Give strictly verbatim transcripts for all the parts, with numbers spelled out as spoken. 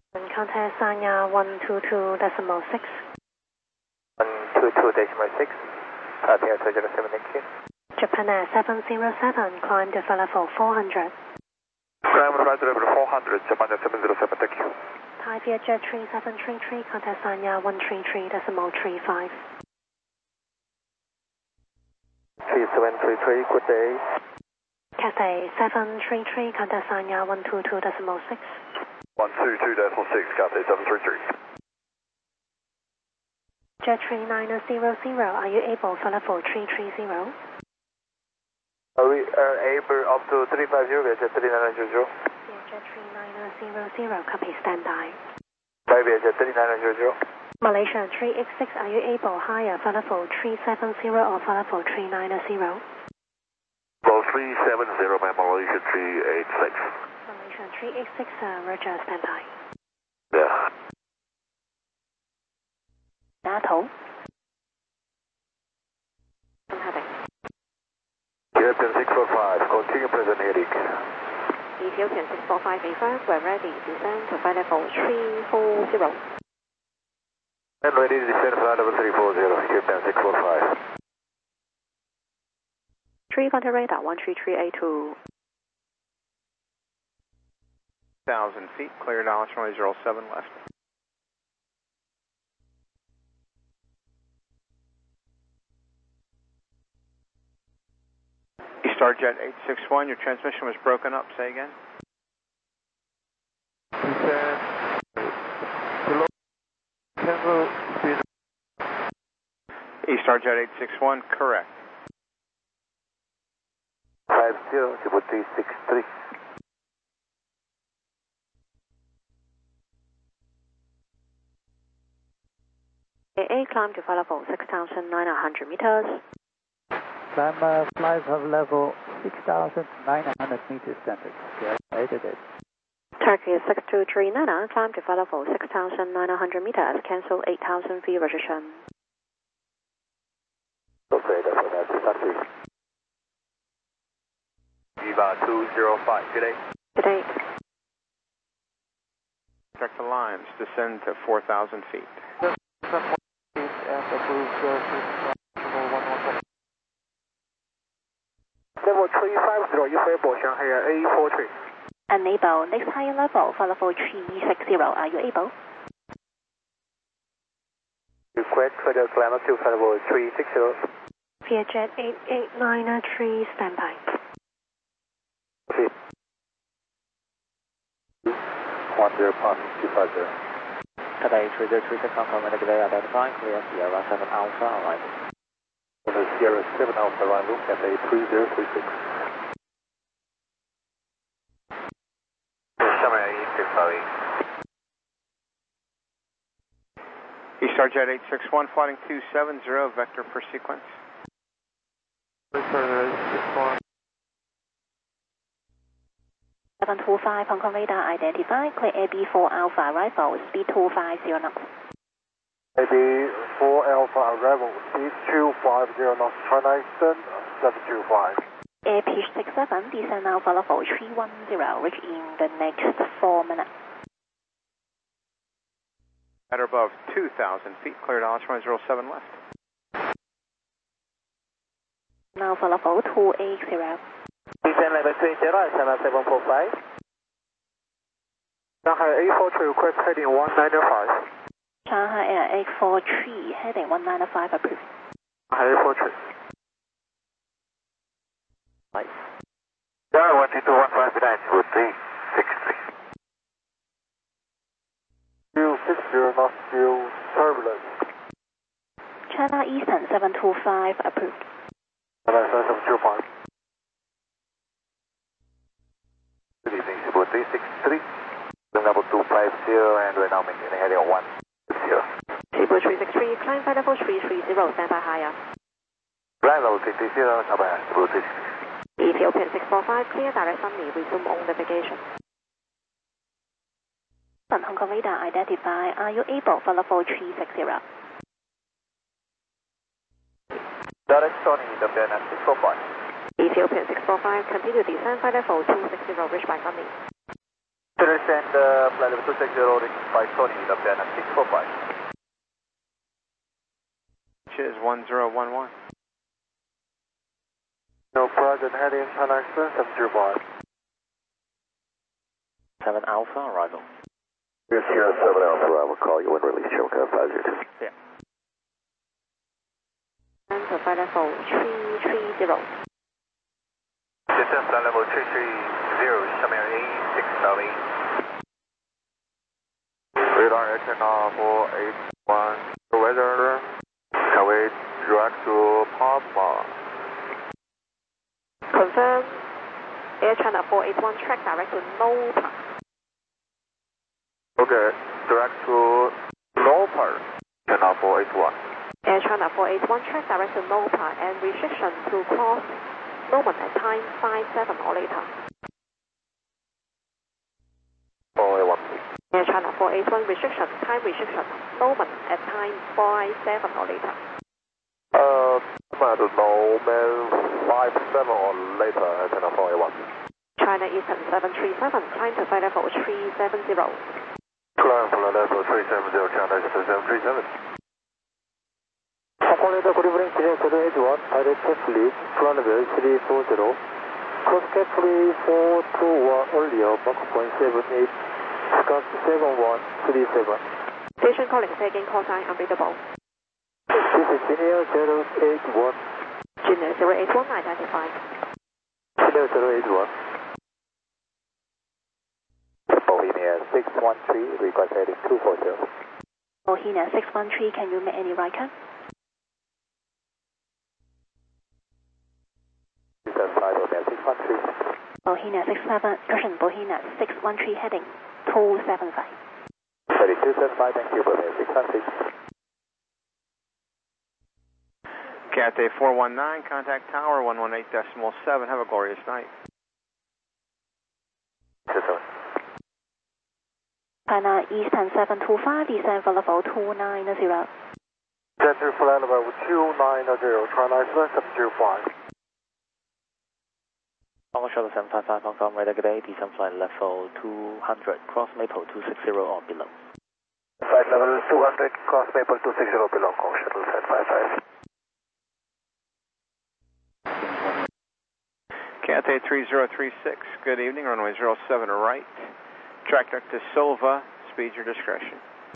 Contact Sanya one two two decimal six. one two two decimal six. Passing at zero seven, thank you. Japan Air seven zero seven, climb to level four hundred. Climb to level four hundred, Japan Air seven zero seven, thank you. Thai Vietjet three seven three three, contact Sanya one three three decimal three five. three seven three three, good day. Cathay seven three three, contact Sanya one two two decimal six. one two two decimal six, Cathay seven three three. Jet three nine zero zero, are you able for level three three zero? Are we are able up to three five zero, Vietjet three nine zero zero? Jet three nine zero zero, copy standby. Bye, Vietjet three nine zero zero. Malaysia three eight six, are you able higher for level three seven zero or for level three nine zero? Level three seven zero, my Malaysia three eight six. Malaysia three eight six, uh, Roger, standby. Yeah. 打頭。 Ethiopian six four five, continue present heading. Ethiopian six four five, confirmed, we're ready, descend to flight level three four zero. And ready to descend flight level three four zero, Ethiopian six four five. three contact radar one three three eight two. one thousand feet, cleared Dallas runway zero seven left. Starjet eight six one, your transmission was broken up, say again. East Starjet eight six one, correct. five zero, Djibouti six three. A A, climb to flight level six thousand nine hundred meters. Climb uh, flight of level six thousand nine hundred meters standard. Yeah, I did it. Turkey six two three Nana, climb to flight level six thousand nine hundred meters, cancel eight thousand feet registration. Okay, that's what that's taxi. Viva two zero five, good day. Good day. Direct the lines, descend to four thousand feet. Level three five zero, you able Shanghai A four three. Enable, next higher level for level three six zero, are you able? Request for the climb up to level three six zero. Vietjet eight eight nine three, standby. Okay. one zero past two five zero. Cathay three zero three six, confirm delay identifying, clear Sierra seven Alpha, arrival. Sierra seven Alpha, arrival, Cathay three zero three six. East Starjet eight six one, flighting two seven zero, vector per sequence. seven two five, Hong Kong radar identified, clear A B four Alpha, arrival, speed two five zero knots. A B four Alpha, arrival, speed two five zero knots, China Eastern seven two five. Air pitch six seven, descend now for level three one zero, reach in the next four minutes. At or above two thousand feet, cleared Dallas runway zero seven left. Now for level two eight zero. Descend level three zero, China seven four five. Shanghai A four three, request heading one nine five. Shanghai Air eight four three, heading one nine five approved. Shanghai A four three. Right. Sierra one two two one five nine, Djibouti six three. Zero six zero knots, zero turbulence. China Eastern seven two five approved. China seven two five. Good evening, Djibouti six three. Level two five zero, and we're now maintaining heading one zero. Djibouti three six three, climb flight level three three zero, standby higher. Climb level three three zero, standby Djibouti. Ethiopian six four five, clear direct summary, resume on navigation. Hong Kong radar identify, are you able for level three six zero? Direct Sony, Ethiopian six four five. Ethiopian six four five, continue descend flight level two six zero, reach by summary. and uh, flight level two six zero, by Tony, Lapiana six four five. Which is one zero one one. No project heading China Express seven zero five. seven Alpha arrival. Yes, here seven Alpha, I will call you when release show code five zero two. Yeah. And to flight level three three zero. Descend flight level three three zero, Shamir A six L eight. Radar H N R four eight one, weather, can we direct to Palma? Confirm. Air China four eight one, track direct to Napa. Okay, direct to Napa, China four eight one. Air China four eight one, track direct to Napa and restriction to cross Norman at time five seven or later. four eight one. Air China four eight one, restriction, time restriction, Norman at time five seven or later. Uh, at Norman five seven or later, China four eight one. China Eastern seven three seven, climb to flight level three seven zero. Climb flight level three seven zero, China Eastern seven three seven. Operator good evening, Senior seven eight one, direct fleet, flight level three four zero. Cross cap three four two one earlier, Mach point seven eight, Scott seven one three seven. Station calling, say again, call sign unreadable. This is Senior zero eight one. Junior zero eight one identified. Senior zero eight one. Bohemia six one three, request heading two four zero. Bohemia six one three, can you make any right turn? six one three. Bohemia six seven, caution Bohemia six one three heading two seven five. Heading two seven five, thank you, Bohemia six one three. Cathay four one nine, contact tower one one eight decimal seven. Have a glorious night. China Eastern seven two five, descend for level two nine zero. Center flight level two nine zero, China Eastern seven zero five. Hong Kong Shuttle seven five five, Hong Kong, radar good day, descend flight level two hundred, cross Maple two six zero or below. Flight level two hundred, cross Maple two six zero below, Hong Kong Shuttle seven five five. Cathay three zero three six, good evening, runway zero seven right. Track deck to Silva, speed your discretion.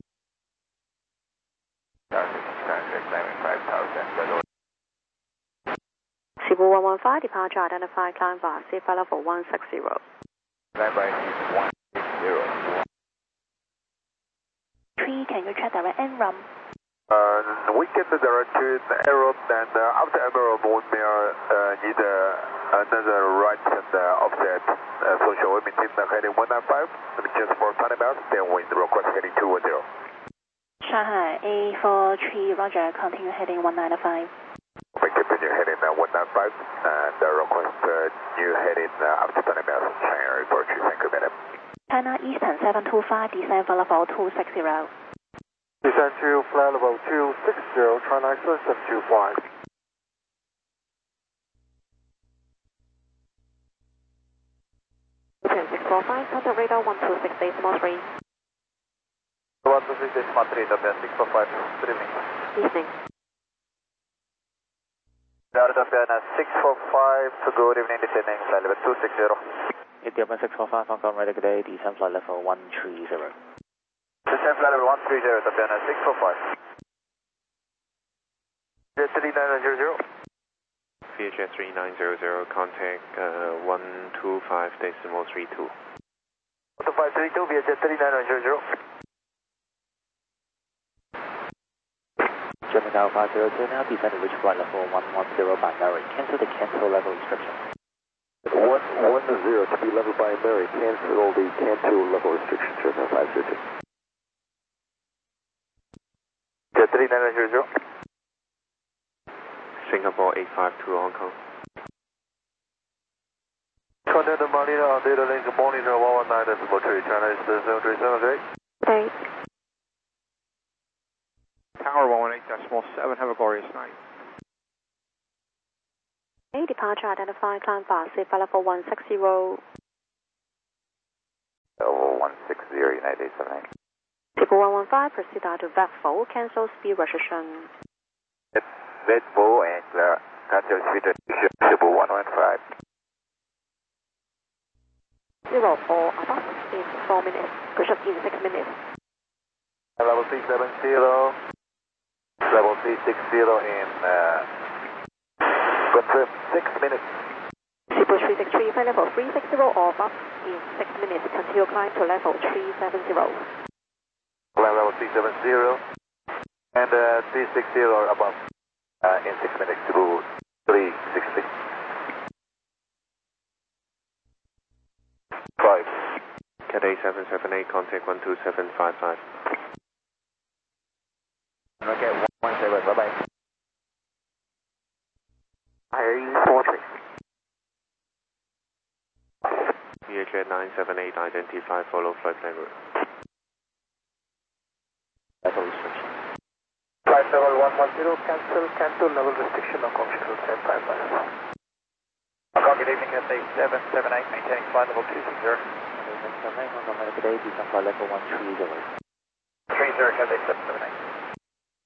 Cebu one one five, departure identified, climb bar, safe flight level one six zero. Climb by one six zero. three, can you check direct and run? Uh, we can direct to Europe, and uh, after Europe, we may uh, need uh, another right and uh, offset. Uh, so shall we maintain the heading one nine five, just for time about, then we request heading two one zero. Shanghai A four three, roger, continue heading one nine five. We continue heading uh, one nine five, and uh, request uh, new heading uh, after time about, China report you, thank you, madam. China Eastern seven two five, descend for level two six zero. Descend to flight level two six zero, China Eastern seven two five. six four five, contact radar one two six decimal three. one two six decimal three, W six four five, good evening. Evening. Delta six four five, good evening, descending flight level two six zero. Ethiopian six four five, Hong Kong, radar good day, descend flight level one three zero. Descend flight level one three zero, Delta six four five. Jet three nine zero zero. Vietjet three nine zero zero, contact uh, one two five decimal three two. one two five three two, Vietjet three nine zero zero. German Alpha zero two now, descend to reach flight level one one zero by Mary. Cancel the cancel level restriction. one one zero to be level by Mary, cancel the cancel level restriction, German five zero two. Jet three nine zero zero. Singapore eight five two, Hong Kong. Contact the Marina on data link monitor one one nine decimal three, China is the seven three seven, okay? Great. Tower one one eight decimal seven, have a glorious night. A departure identified, climb bar, safe flight level one six zero. Uh, six zero, United eight seven eight. People one one five, proceed out to V A C four, cancel speed registration. V A C four and uh, cancel speed registration, People one one five. Zero or above in four minutes, push up in six minutes. Level three seven zero, level three six zero in uh, confirm six minutes. Super three six three, flight level three six zero or above in six minutes, continue climb to level three seven zero. Level three seven zero and uh, three six zero or above uh, in six minutes to three sixty. Five. Cathay seven seven eight, contact one two seven five five. Okay, one seven, bye bye. Higher E four three. V H A nine seven eight, identify, follow flight plan route. Level restriction. Flight level one one zero, cancel, cancel level restriction on commercial ten five five. Okay, good evening, Cathay seven seven eight, maintaining flight level two six zero. seven seven eight, Hong Kong Medical Day, descend flight level one three zero. three zero, Cathay seven seven eight.